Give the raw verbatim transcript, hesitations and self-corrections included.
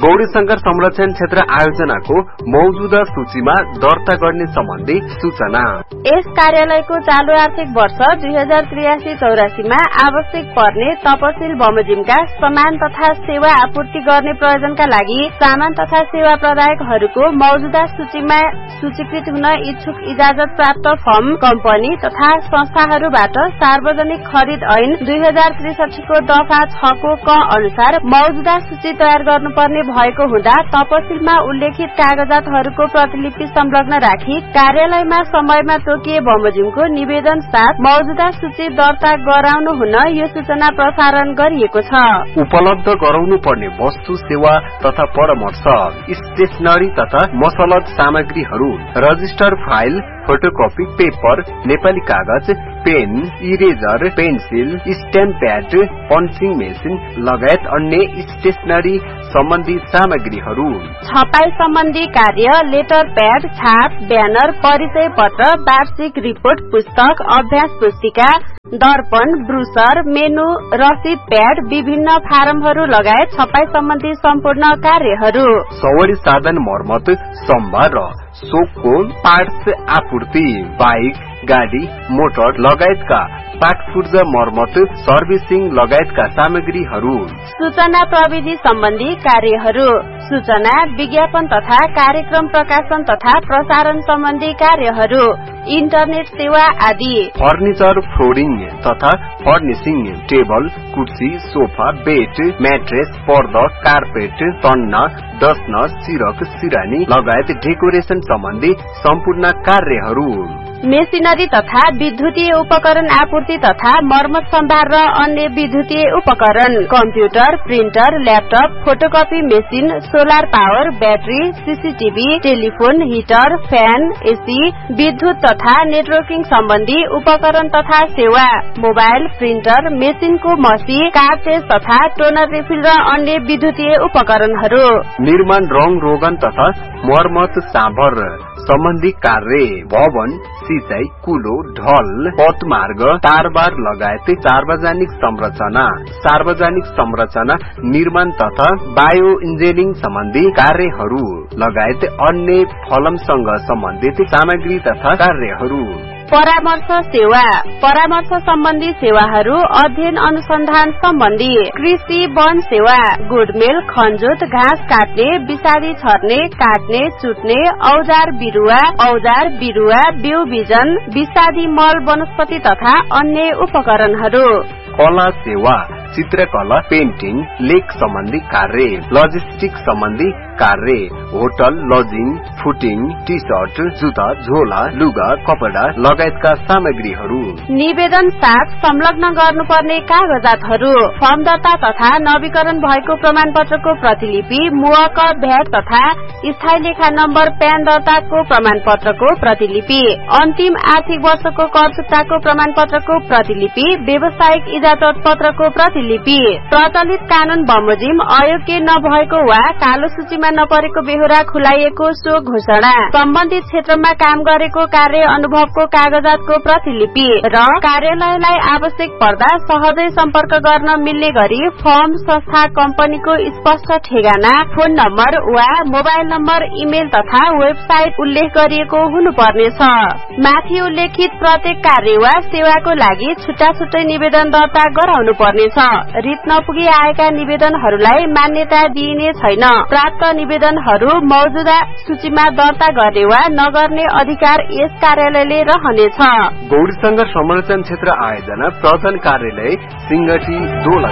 गौरी शंकर संरक्षण क्षेत्र आयोजनाको मौजूदा सूचीमा दर्ता गर्ने सम्बन्धी सूचना। यस कार्यालयको चालू आर्थिक वर्ष दुई हजार त्रियासी चौरासीमा आवश्यक पर्ने तपसिल बमोजिमका सामान तथा सेवा आपूर्ति गर्ने प्रयोजनका लागि सामान तथा सेवा प्रदायकहरूको मौजूदा सूचीमा सूचीकृत हुन इच्छुक इजाजत प्राप्त फर्म, कम्पनी तथा संस्थाहरूबाट सार्वजनिक खरिद ऐन दुई हजार त्रिसठी को दफा छ को क अनुसार मौजूदा सूची तयार गर्नुपर्ने भएको हुँदा तपसिलमा उल्लेखित कागजातहरूको प्रतिलिपि संलग्न राखी कार्यालयमा समयमा तोकिए बमोजिमको निवेदन साथ मौजूदा सूची दर्ता गराउनु हुन यो सूचना प्रसारण गरिएको छ। उपलब्ध गराउनु पर्ने वस्तु, सेवा तथा परामर्श, स्टेशनरी तथा मसलत सामग्रीहरू, register file, photocopy paper, Nepali कागज, pain, eraser, pencil, stamp pad, punching machine लगायत अन्य स्टेशनरी सम्बन्धी सामग्रीहरू, छपाई सम्बन्धी कार्य, लेटर प्याड, छाप, ब्यानर, परिचय पत्र, वार्षिक रिपोर्ट, पुस्तक, अभ्यास पुस्तिका, दर्पण, ब्रुसर, मेनु, रसिद प्याड, विभिन्न फारमहरू लगायत छपाई सम्बन्धी सम्पूर्ण कार्यहरू, सवारी साधन मर्मत, सम्भा र सोकको पार्ट्स आपूर्ति, बाइक, गाडी, मोटर लगायतका पाटपुर्जा मर्मत, सर्भिसिङ लगायतका सामग्रीहरू, सूचना प्रविधि सम्बन्धी कार्यहरू, सूचना, विज्ञापन तथा कार्यक्रम प्रकाशन तथा प्रसारण सम्बन्धी कार्यहरू, इन्टरनेट सेवा आदि, फर्निचर, फ्लोरिङ तथा फर्निशिङ, टेबल, कुर्सी, सोफा, बेड, म्याट्रेस, पर्दा, कार्पेट, तन्ना, डस्न, सिरक, सिरानी लगायत डेकोरेसन सम्बन्धी सम्पूर्ण कार्यहरू, मेसिनरी तथा विद्युतीय उपकरण आपूर्ति तथा मर्मत सम्भार र अन्य विद्युतीय उपकरण, computer, printer, laptop, photocopy machine, solar power, battery, CCTV, telephone, heater, fan, AC, विद्युत तथा नेटवर्किङ सम्बन्धी उपकरण तथा सेवा, मोबाइल, प्रिन्टर, मेसिनको मसी, कार्टेज तथा टोनर रिफिल र अन्य विद्युतीय उपकरणहरू, निर्माण, रङ रोगन तथा मर्मत साभर सम्बन्धी कार्य, भवन, सिंचाई, कुलो, ढल, पथमार्ग, तारबार लगायत सार्वजनिक संरचना, सार्वजनिक संरचना निर्माण तथा बायो इन्जिनियरिङ सम्बन्धी कार्यहरू लगायत अन्य फलमसँग सम्बन्धित सामग्री तथा कार्यहरू, परामर्श सेवा, परामर्श सम्बन्धी सेवाहरू, अध्ययन अनुसन्धान सम्बन्धी, कृषि वन सेवा, गोडमेल, खनजोत, घाँस काट्ने, विषादी छर्ने, काट्ने, चुट्ने, औजार बिरुवा, औजार बिरुवा, बिउ बिजन, विषादी मल, वनस्पति तथा अन्य उपकरणहरू, कला सेवा, चित्रकला, पेन्टिङ, लेख सम्बन्धी कार्य, लजिस्टिक सम्बन्धी कार्य, hotel, lodging, footing, T short, जुत्ता, झोला, लुगा, कपडा लगायतका सामग्रीहरू, निवेदन साथ संलग्न गर्नुपर्ने कागजातहरू, फर्म दर्ता तथा नवीकरण भएको प्रमाण पत्रको प्रतिलिपि, मुहक, भ्याट तथा स्थायी लेखा नम्बर, प्यान दर्ताको प्रमाण पत्रको प्रतिलिपि, अन्तिम आर्थिक वर्षको कर चुक्ताको प्रमाण पत्रको प्रतिलिपि, व्यावसायिक इजाजत पत्रको प्रतिलिपि, प्रचलित कानून बमोजिम अयोग्य नभएको वा कालो सूचीमा नपरेको बेहोरा खुलाइएको सो घोषणा, सम्बन्धित क्षेत्रमा काम गरेको कार्य अनुभवको कागजातको प्रतिलिपि र कार्यालयलाई आवश्यक पर्दा सहजै सम्पर्क गर्न मिल्ने गरी फर्म, संस्था, कम्पनीको स्पष्ट ठेगाना, फोन नम्बर वा मोबाइल नम्बर, इमेल तथा वेबसाइट उल्लेख गरिएको हुनुपर्नेछ। माथि उल्लेखित प्रत्येक कार्य वा सेवाको लागि छुट्टा छुट्टै निवेदन दर्ता गराउनु पर्नेछ। रिट नपुगी आएका निवेदनहरूलाई मान्यता दिइने छैन। प्राप्त निवेदनहरू मौजूदा सूचीमा दर्ता गर्ने वा नगर्ने अधिकार यस कार्यालयले रहनेछ। गौरी शंकर संरक्षण क्षेत्र आयोजना प्रधान कार्यालय सिंगटी दोला।